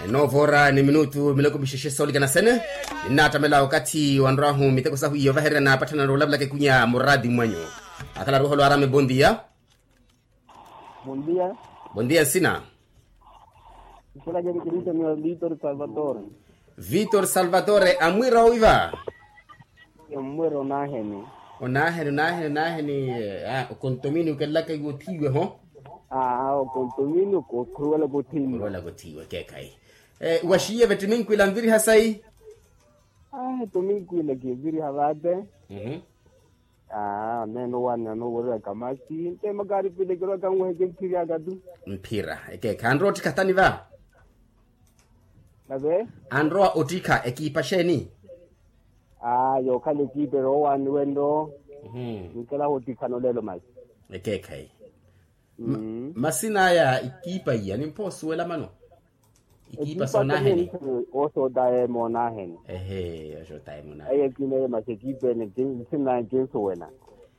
novora ni minutu miloko bishishe soli kana sene inatamela wakati wanrahu miteko sahu iyo vahera na patana rolabla ke kunya muradi mwanyo akala roho arame bondia sina sura je kirito ni Vitor Salvatore amwira oiva mwero naheni kontomini ukellaka yotiwe ho kontomini ko kruwala gotiwe kekai washiye vitamin kuilamviri hasai tominkuila ke viri havade neno wana no wora kamasi te magari pile kero kangwe ke kiri agadu mpira andro tikatani va nabe andro otika ekipa sheni yo kale kipe ro wan wendo nikala otika no lelo mai kai masina ya ikipa ya ni mposu wela mano ikipa sonaheni oso dae monaheni oso dae monaheni kine masekipe ne sina jinso wena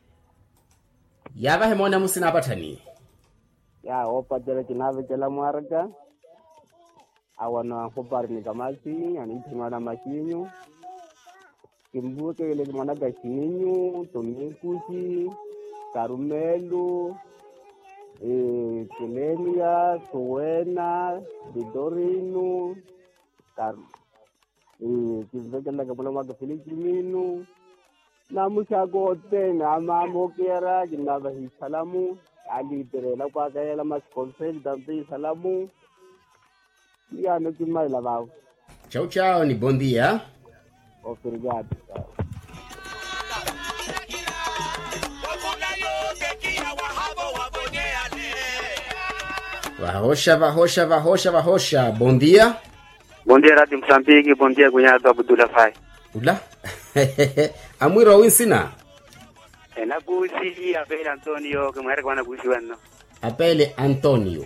yaba hemona musina patani ya opatela kinave kela mwarga awana khopar ni kamasi ani thimana makinyo kimbuke ile mwana gashinyo tomikuchi karumelu Kilenia, Suena, Didorino, kizvekela kapona maka Filipino, namushagote namamokera kinava hisalamu, aliterela kwa kayela maskonsel dambe salamu. Ya no kimaila bao. Ciao ni bom dia. Obrigado. Vahosha. Bom dia. Bom dia, Radio Moçambique. Bom dia, cunhado Abdullah Fai. Ula? Amwiro winsina? Na kusi, Apele Antonio, que muere con kusi wano. Apele Antonio.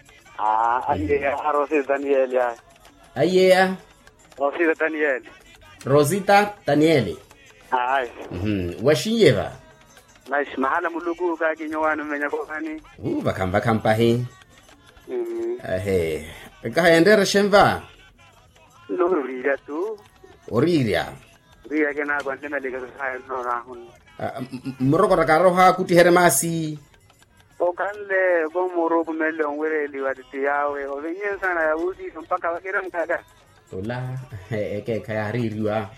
Rosita Daniel, ya. Ayea? Rosita Daniele. Washieva? Mas mahala mulugu ka kinyowano menya kokani. Vakamba hi. Kahendera shemva. Loriria tu. Oriria. Ria kena kwantena lega sa no rahun. Muroko rakaroha kuti hermasi. Okalle go moro kumele onwere liwati yawe. Ovenye sana ya uzi mpaka wakira mkaga. Ola kaya ririwa.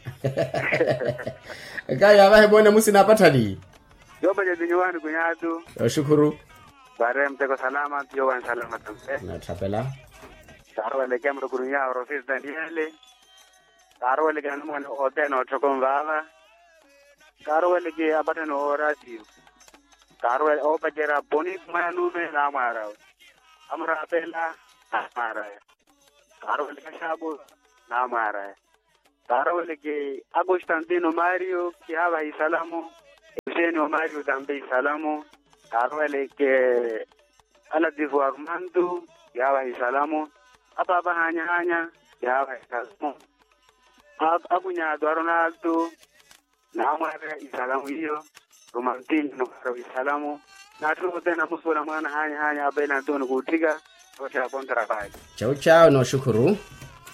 Kaya vahe bwana musina patani. Yoba je dinyowani kunyatu. Shukuru. Barem teko salama, yowan salama tumpe. Na chapela. Karo le kamro kurunya Rosita Daniele. Karo le kanu mwana oteno chokonvala. Karo le ke abatano orasio. Karo le opajera boni manu me na mara. Amra pela mara. Karo le kashabu na mara. Karo le ke Agostantino Mario ki hava isalamu. Eugenio Mario tambe isalamu. Karo le ke ala divo Armando yawa isalamu. Apa hanya yawa isalamu. Abunya Ronaldo na mara isalamu hiyo. Romantino karo isalamu. Na tuko tena musula mwana hanya Apele Antonio kutiga. Tosha kontra bai. Ciao no shukuru.